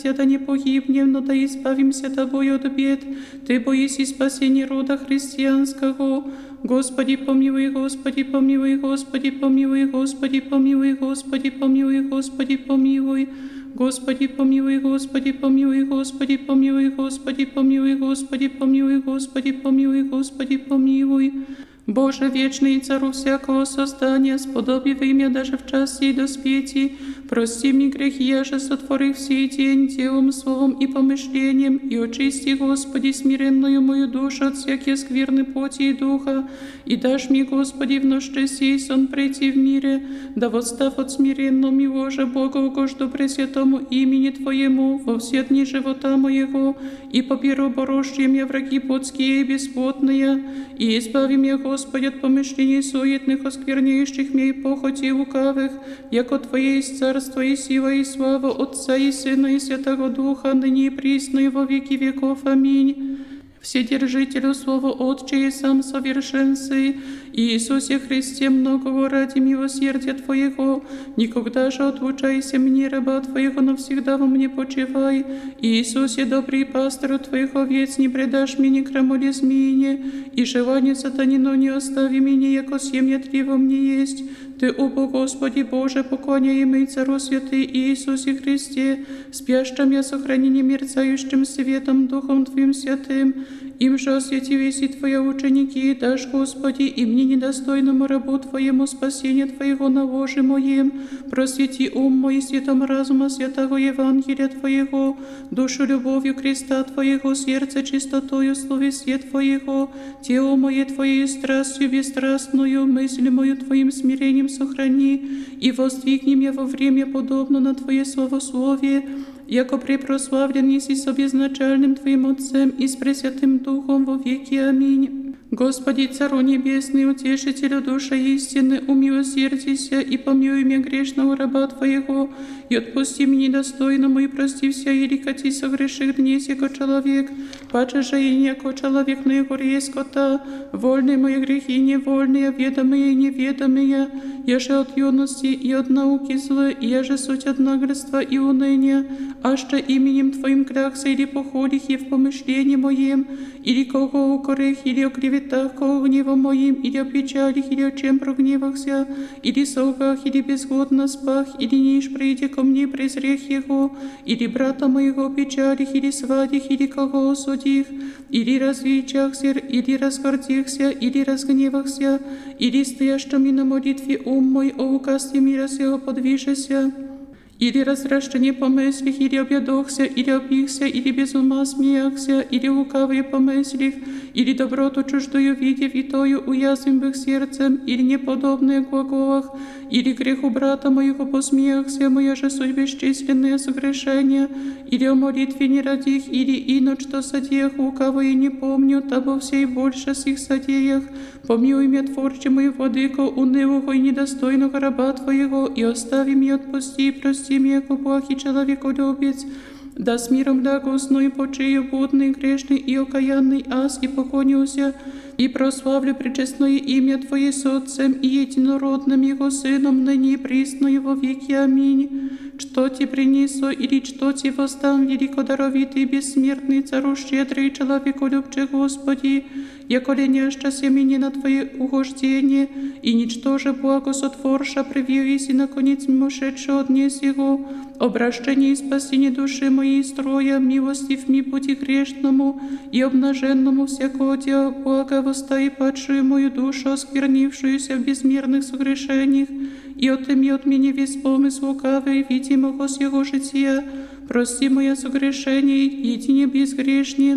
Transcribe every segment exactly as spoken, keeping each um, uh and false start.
да не погибнем, но да избавимся Тобою от бед. Ты боись и спасение рода христианского. Господи, помилуй, Господи, помилуй, Господи, помилуй, Господи, помилуй, Господи, помилуй, Господи, помилуй. Господи, помилуй, Господи, помилуй, Господи, помилуй, Господи, помилуй, Господи, помилуй, Господи, помилуй, Господи, помилуй. Боже, вечный цару всякого создания, сподоби во имя даже в час сей доспети, прости мне грехи, я же сотворив сей день делом, словом и помышлением, и очисти, Господи, смиренную мою душу от всякие скверны плоти и духа, и дашь мне, Господи, в ночь сей сон прийти в мире, да восстав от смиренного миложе Бога угожду пресвятому имени Твоему во все дни живота моего, и поберу борожье мне враги плотские и бесплотные, и избави меня, Господи, от помышлений суетных, оскверняющих меня и похоти лукавых, яко Твое есть царство и сила и слава Отца и Сына и Святого Духа, ныне и присно и во веки веков. Аминь. Вседержителю Слова Отче и сам совершенствуй, Иисусе Христе, многого ради милосердия Твоего, никогда же отлучайся мне, раба Твоего, навсегда во мне почивай. Иисусе, добрый пастор Твоих овец, не предашь мне крамоле змеине, и желание сатанину не остави меня, яко семя Три во мне есть. Ты, о Господи Боже, поклоняемый Цару Святый Иисусе Христе, спящим я сохранение мерцающим светом Духом Твоим Святым, им же осветились и Твои ученики, дашь, Господи, и мне недостойному рабу Твоему спасения Твоего на ложе моем, просвети ум мой светом разума святого Евангелия Твоего, душу любовью креста Твоего, сердце чистотою словесия Твоего, тело мое Твоей страстью бесстрастную, мысль мою Твоим смирением сохрани, и воздвигни меня во время подобно на Твое словословие, яко препрославлен еси с обезначальным Твоим Отцем и с Пресвятым Духом во веки. Аминь. Господи, Цару Небесный, Утешителю души истины, умилосердися и помилуй меня грешного раба Твоего, и отпусти мне недостойному, и прости вся еликати согреших днесь, яко человек, паче же и не яко человек, но яко есть кота, вольные мои грехи, невольные, ведомые и неведомые, я же от юности и от науки злы, я же суть от наглядства и уныния, аж то именем Твоим клякся или походих и в помышлении моем, или кого укорих, или о клеветах, кого гневом моим, или о печалях, или о чем прогневахся, или солгах, или безгодно спах, или ниш прийде ко мне презрех его, или брата моего печалих, или свадих, или кого осудих, или развечахся, или разгордихся, или разгневахся, или стоящими на молитве ум мой о указе мира сего подвижеся, или разращение помыслих, или объедохся, или опихся, или без ума смеяхся, или лукавые помыслих, или доброту чуждую видев и тою уязвим бых сердцем, или неподобные глаголах, или греху брата моего посмеяхся, моя же суть бесчисленные согрешения, или о молитве не родих, или ино что содеях лукавые не помню, табо всей больше с их содеях. Помилуй меня, Творче мой, владыко, унылого и недостойного раба Твоего, и остави меня, отпусти и прости меня, яко плохий человеколюбец. Да с миром благостную почию будный, грешный и окаянный аз, и поклонюся, и прославлю пречестное имя Твое с Отцем и единородным Его Сыном, ныне и присно и во веки. Аминь. Что Ти принесу, или что Ти воздам, великодаровитый, бессмертный, Цару щедрый, человеколюбче, Господи, яко леняща семени на Твое угождение, и ничтоже благо сотворша, привились и наконец мимошедше от дня сего, обращение и спасение души моей строя, милостив ми пути грешному и обнаженному всякого дела блага, востай падшую мою душу, осквернившуюся в безмерных согрешениях, и отыми от меня весь помысл лукавый, видимого с его жития, прости мое согрешение, едине безгрешнее.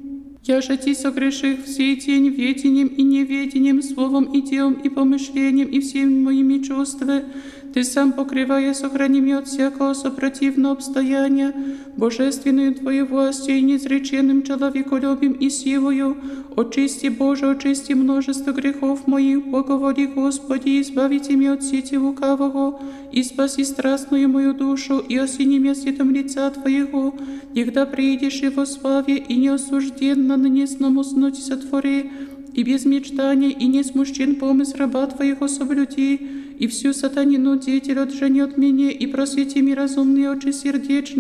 Я же Ти согреших всей день ведением и неведением, словом и делом и помышлением и всеми моими чувствами. Ты сам покрывая, сохрани меня от всякого сопротивного обстояния, божественную Твою властью и неизреченным человеколюбием и силою. Очисти, Боже, очисти множество грехов моих, благоволи, Господи, избавите меня от сети лукавого, и спаси страстную мою душу, и осени меня светом лица Твоего, когда приидешь Его славе, и неосужденно на несному сноте сотвори, и без мечтания, и не смущен помысл раба Твоего соблюди, и всю сатанину деятель отжени от меня, и просвети ми разумные очи сердечные,